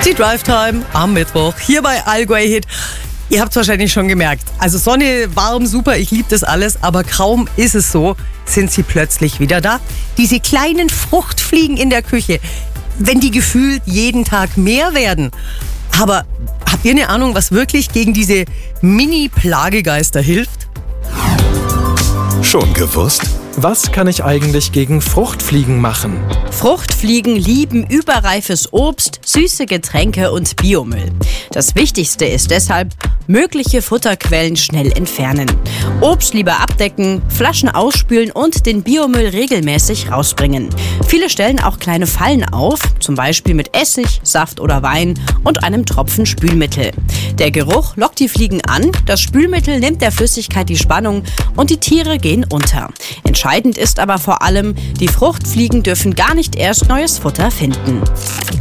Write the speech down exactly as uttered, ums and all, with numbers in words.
Die Drive Time am Mittwoch hier bei Allgäu Hit. Ihr habt es wahrscheinlich schon gemerkt. Also Sonne, warm, super, ich liebe das alles. Aber kaum ist es so, sind sie plötzlich wieder da. Diese kleinen Fruchtfliegen in der Küche, wenn die gefühlt jeden Tag mehr werden. Aber habt ihr eine Ahnung, was wirklich gegen diese Mini-Plagegeister hilft? Schon gewusst? Was kann ich eigentlich gegen Fruchtfliegen machen? Fruchtfliegen lieben überreifes Obst, süße Getränke und Biomüll. Das Wichtigste ist deshalb, mögliche Futterquellen schnell entfernen. Obst lieber abdecken, Flaschen ausspülen und den Biomüll regelmäßig rausbringen. Viele stellen auch kleine Fallen auf, zum Beispiel mit Essig, Saft oder Wein und einem Tropfen Spülmittel. Der Geruch lockt die Fliegen an, das Spülmittel nimmt der Flüssigkeit die Spannung und die Tiere gehen unter. Entscheidend ist aber vor allem, die Fruchtfliegen dürfen gar nicht erst neues Futter finden.